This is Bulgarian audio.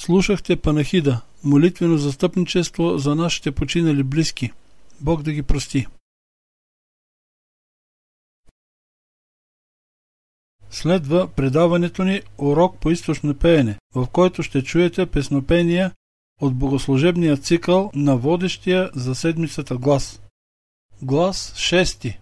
Слушахте панахида, молитвено застъпничество за нашите починали близки. Бог да ги прости. Следва предаването ни урок по източно пеене, в който ще чуете песнопения от богослужебния цикъл на водещия за седмицата глас. Глас 6.